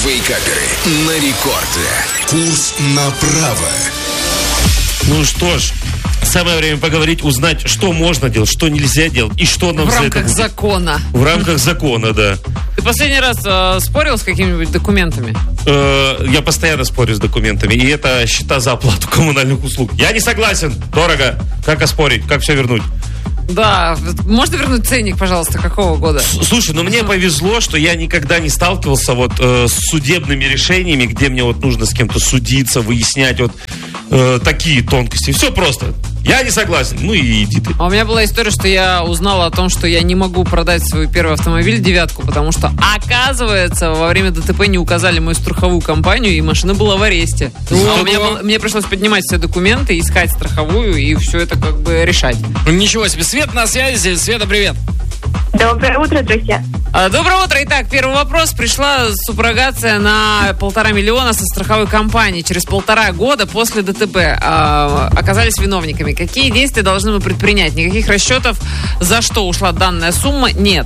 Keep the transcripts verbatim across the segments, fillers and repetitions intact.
Вейкаперы на рекорде. Курс направо. Ну что ж, самое время поговорить, узнать, что можно делать, что нельзя делать и что нам в за это рамках будет. закона. В рамках закона, да. Ты последний раз э, спорил с какими-нибудь документами? Э, я постоянно спорю с документами, и это счета за оплату коммунальных услуг. Я не согласен, дорого. Как оспорить, как все вернуть? Да, можно вернуть ценник, пожалуйста, какого года? Слушай, ну мне повезло, что я никогда не сталкивался вот э, с судебными решениями, где мне вот нужно с кем-то судиться, выяснять вот э, такие тонкости. Все просто. Я не согласен. Ну и иди ты. А у меня была история, что я узнала о том, что я не могу продать свой первый автомобиль, девятку, потому что, оказывается, во время ДТП не указали мою страховую компанию, и машина была в аресте. А у меня было, мне пришлось поднимать все документы, искать страховую и все это как бы решать. Ничего себе. Свет на связи. Света, привет. Доброе утро, друзья. Доброе утро. Итак, первый вопрос. Пришла суброгация на полтора миллиона со страховой компании. Через полтора года после ДТП а, оказались виновниками. Какие действия должны мы предпринять? Никаких расчетов, за что ушла данная сумма, нет.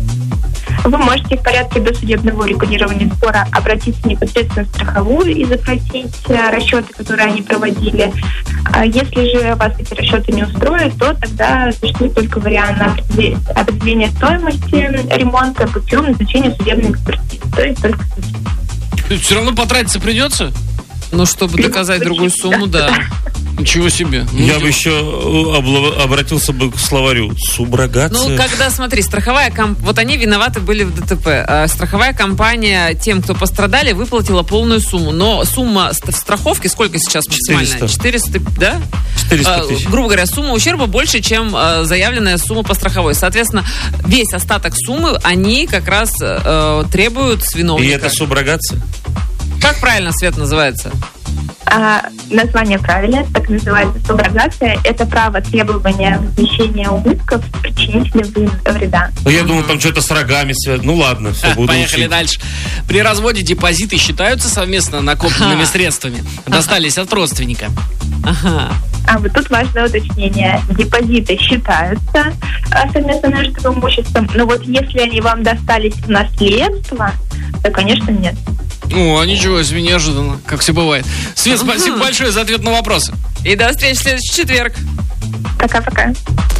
Вы можете в порядке досудебного урегулирования спора обратиться непосредственно в страховую и запросить расчеты, которые они проводили. Если же вас эти расчеты не устроят, то тогда существует только вариант определения стоимости ремонта путем назначения судебной экспертизы. То есть только все равно потратиться придется? Ну, чтобы доказать другую сумму, да. Ничего себе. Ну, я бы еще обла- обратился бы к словарю. Суброгация. Ну, когда, смотри, страховая комп... Вот они виноваты были в ДТП. А страховая компания тем, кто пострадали, выплатила полную сумму. Но сумма в страховке сколько сейчас максимальная? четыреста, да? четыреста тысяч. А, грубо говоря, сумма ущерба больше, чем а, заявленная сумма по страховой. Соответственно, весь остаток суммы они как раз а, требуют с виновника. И это суброгация? Как правильно, Свет, называется? А, название правильное, так называется суброгация. Это право требования возмещения убытков причинителя вреда. Ну, я думал, там что-то с рогами связано. Ну, ладно, все, буду Поехали учить. дальше. При разводе депозиты считаются совместно накопленными средствами? Достались от родственника. Ага. А вот тут важное уточнение. Депозиты считаются а, совместно нажитым имуществом, но вот если они вам достались в наследство, то, конечно, нет. О, ничего себе, неожиданно, как все бывает. Свет, спасибо большое за ответ на вопросы. И до встречи в следующий четверг. Пока-пока.